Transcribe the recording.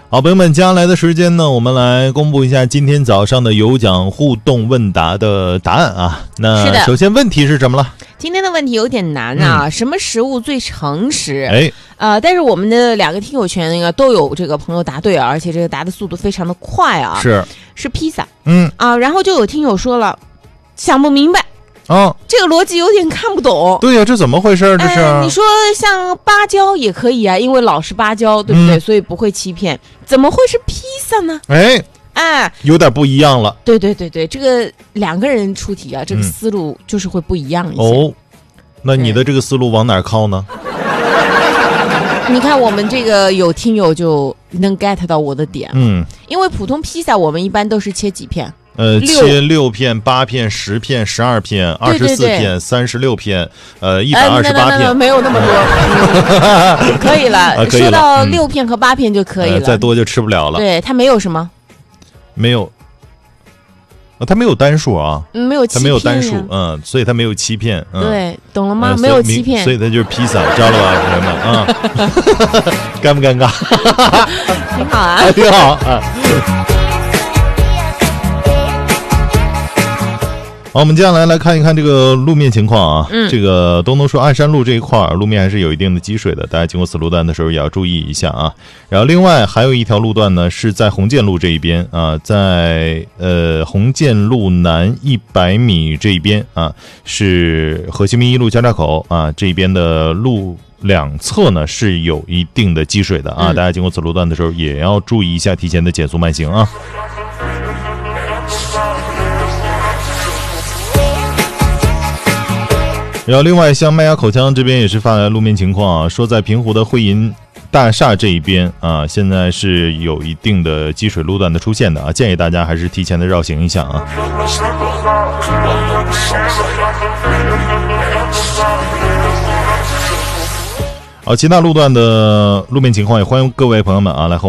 好，朋友们，接下来的时间呢，我们来公布一下今天早上的有奖互动问答的答案啊。那首先问题是什么了？ 今天的问题有点难啊，什么食物最诚实？ 但是我们的2个听友群那个都有这个朋友答对啊，而且这个答的速度非常的快啊。是披萨。然后就有听友说了，想不明白。这个逻辑有点看不懂。 对呀，这怎么回事？这是你说像芭蕉也可以啊，因为老是芭蕉，对不对？所以不会欺骗。怎么会是披萨呢？有点不一样了。对，这个2个人出题啊，这个思路就是会不一样一些。 那你的这个思路往哪靠呢？ 你看我们这个有听友就能 get 到我的点。因为普通披萨我们一般都是切几片？ 切6片、8片、10片、12片、24片、36片，128片， 没有那么多，可以了。说到6片和8片就可以了， 再多就吃不了了。 对，它没有什么， 没有，它没有单数啊， 没有， 它没有单数，所以它没有欺骗。 对，懂了吗？没有欺骗， 所以它就是披萨，知道了吧，朋友们啊？尴不尴尬？ 挺好啊， 挺好啊。好，我们接下来看一看这个路面情况啊。这个东东说鞍山路这一块路面还是有一定的积水的，大家经过此路段的时候也要注意一下啊。然后另外还有一条路段呢是在红建路这一边啊，在红建路南100米这一边啊，是和新民一路交叉口啊，这边的路两侧呢是有一定的积水的啊，大家经过此路段的时候也要注意一下，提前的减速慢行啊。然后另外像麦芽口腔这边也是发来路面情况啊，说在平湖的汇银大厦这一边啊，现在是有一定的积水路段的出现的啊，建议大家还是提前的绕行一下啊。好，其他路段的路面情况也欢迎各位朋友们啊来和